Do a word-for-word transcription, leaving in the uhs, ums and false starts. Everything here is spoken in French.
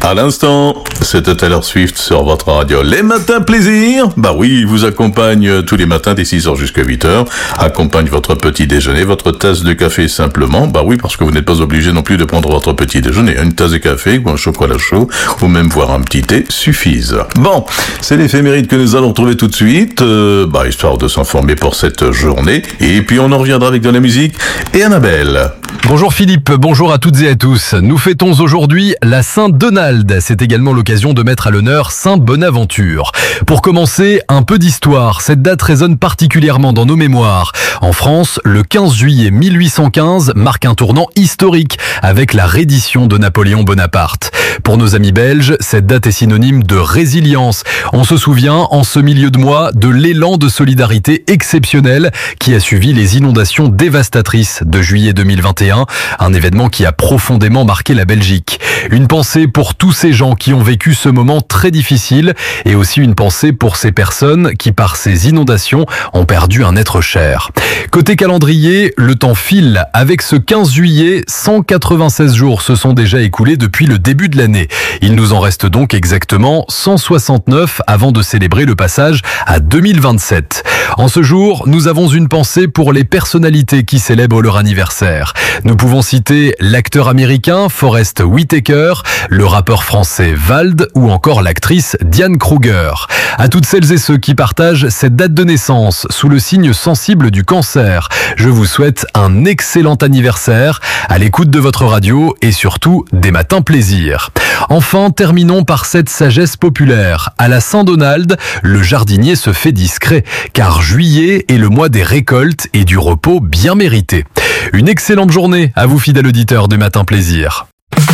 À l'instant, c'était Taylor Swift sur votre radio. Les matins plaisir, bah oui, il vous accompagne tous les matins dès six heures jusqu'à huit heures, accompagne votre petit déjeuner, votre tasse de café simplement, bah oui, parce que vous n'êtes pas obligé non plus de prendre votre petit déjeuner. Une tasse de café ou un chocolat chaud, ou même voir un petit thé suffisent. Bon, c'est l'éphéméride que nous allons retrouver tout de suite, euh, bah histoire de s'informer pour cette journée, et puis on en reviendra avec de la musique et Annabelle. Bonjour Philippe, bonjour à toutes et à tous. Nous fêtons aujourd'hui la Saint-Donald. C'est également l'occasion de mettre à l'honneur Saint-Bonaventure. Pour commencer, un peu d'histoire. Cette date résonne particulièrement dans nos mémoires. En France, le quinze juillet mille huit cent quinze marque un tournant historique avec la reddition de Napoléon Bonaparte. Pour nos amis belges, cette date est synonyme de résilience. On se souvient, en ce milieu de mois, de l'élan de solidarité exceptionnel qui a suivi les inondations dévastatrices de juillet deux mille vingt et un, un événement qui a profondément marqué la Belgique. Une pensée pour tous ces gens qui ont vécu ce moment très difficile et aussi une pensée pour ces personnes qui, par ces inondations, ont perdu un être cher. Côté calendrier, le temps file. Avec ce quinze juillet, cent quatre-vingt-seize jours se sont déjà écoulés depuis le début de l'année. Il nous en reste donc exactement cent soixante-neuf avant de célébrer le passage à deux mille vingt-sept. En ce jour, nous avons une pensée pour les personnalités qui célèbrent leur anniversaire. Nous pouvons citer l'acteur américain Forest Whitaker, le rappeur français Vald ou encore l'actrice Diane Kruger. À toutes celles et ceux qui partagent cette date de naissance sous le signe sensible du cancer, je vous souhaite un excellent anniversaire à l'écoute de votre radio et surtout des matins plaisir. Enfin, terminons par cette sagesse populaire. À la Saint-Donald, le jardinier se fait discret, car juillet est le mois des récoltes et du repos bien mérité. Une excellente journée à vous, fidèles auditeurs de Matin Plaisir.